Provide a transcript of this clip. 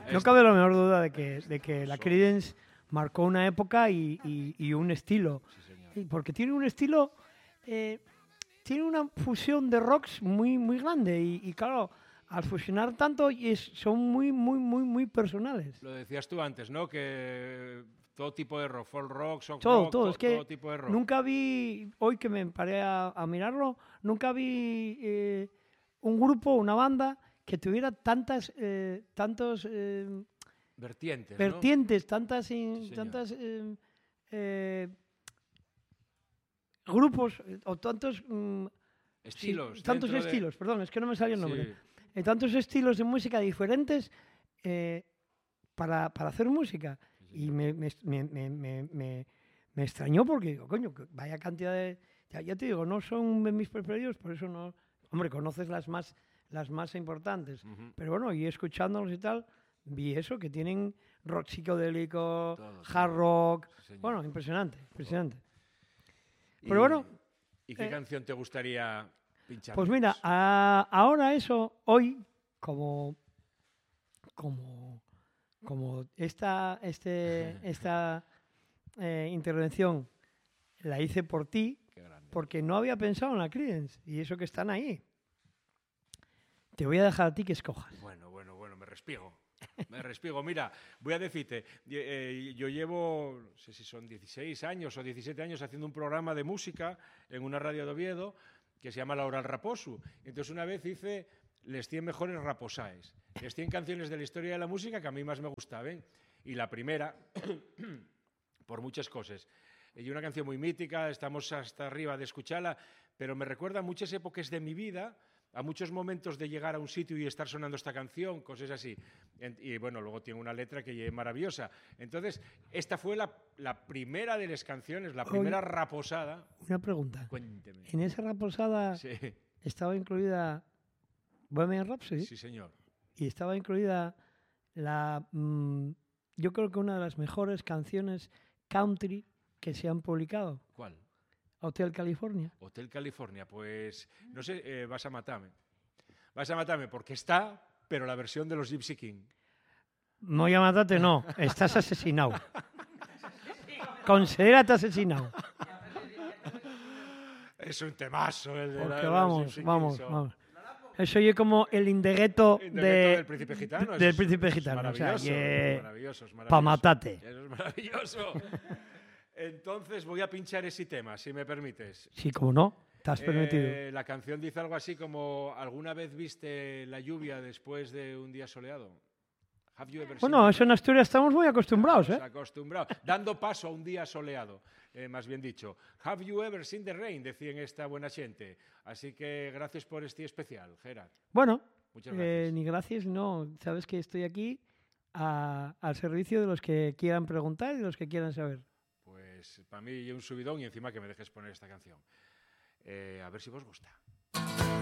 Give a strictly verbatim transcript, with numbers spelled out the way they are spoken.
No cabe la menor duda de que, de que la Creedence marcó una época y, y, y un estilo. Sí, señor. Y porque tiene un estilo, eh, tiene una fusión de rocks muy, muy grande. Y, y claro, al fusionar tanto es, son muy, muy, muy, muy personales. Lo decías tú antes, ¿no? Que todo tipo de rock, folk rock, soft Todo, rock, todo. to- Es que todo tipo de rock. nunca vi, hoy que me paré a, a mirarlo, nunca vi eh, un grupo, una banda que tuviera tantas, eh, tantos... eh, Vertientes, ¿no? vertientes, tantas, in- Sí, señor. tantas eh, eh, grupos eh, o tantos mm, sí, Estilos. tantos dentro de- estilos, perdón, es que no me salió el Sí. nombre. Eh, tantos estilos de música diferentes eh, para, para hacer música. Sí, Y señor. me, me, me, me, me, me- me extrañó porque digo, coño, que vaya cantidad de... Ya, ya te digo, no son de mis preferidos, por eso no... Hombre, conoces las más, las más importantes. Ujú. Pero bueno, y escuchándolos y tal, vi eso, que tienen rock psicodélico, Todo, hard todo. rock. Sí, señor. Bueno, impresionante, impresionante. Y- Pero bueno, ¿Y qué eh, canción te gustaría pinchar? pues mira, a- ahora eso, hoy, como, como, como esta, este, esta eh, intervención la hice por ti, Qué grande. porque no había pensado en la Creedence, y eso que están ahí. Te voy a dejar a ti que escojas. Bueno, bueno, bueno, me respiego. Me respiego. Mira, voy a decirte, eh, yo llevo, no sé si son dieciséis años o diecisiete años haciendo un programa de música en una radio de Oviedo que se llama La Hora al Raposu. Entonces una vez hice les cien mejores raposaes, les cien canciones de la historia de la música que a mí más me gustaban. Y la primera, por muchas cosas. Y una canción muy mítica, estamos hasta arriba de escucharla, pero me recuerda a muchas épocas de mi vida, a muchos momentos de llegar a un sitio y estar sonando esta canción, cosas así. Y bueno, luego tiene una letra que es maravillosa. Entonces, esta fue la, la primera de las canciones, la primera Oye, raposada. Una pregunta. Cuénteme. En esa raposada Sí, estaba incluida Bohemian Rhapsody sí, señor. y estaba incluida la, mm, yo creo que una de las mejores canciones country que se han publicado, ¿Cuál? Hotel California. Hotel California. Pues, no sé, eh, vas a matarme. Vas a matarme porque está, pero la versión de los Gypsy King. No ya matate, no, estás asesinado. Considérate asesinado. Es un temazo el de Porque la, de los vamos, Gypsy King, vamos, son- vamos. Eso es como el indirecto Indirecto de, del príncipe gitano. del es- príncipe es gitano. O sea, maravilloso, que maravilloso, es pa' maravilloso. matate. Eso es maravilloso. Entonces voy a pinchar ese tema, si me permites. Sí, como no, estás Eh, permitido. la canción dice algo así como ¿alguna vez viste la lluvia después de un día soleado? Have you ever seen Bueno, the eso en Asturias estamos muy acostumbrados, Estamos ¿eh? acostumbrados. Dando paso a un día soleado, eh, más bien dicho. Have you ever seen the rain? Decían esta buena gente. Así que gracias por este especial, Gerard. Bueno, Muchas eh, gracias. ni gracias, no. Sabes que estoy aquí a- al servicio de los que quieran preguntar y de los que quieran saber. Pues para mí un subidón y encima que me dejes poner esta canción. Eh, a ver si vos gusta.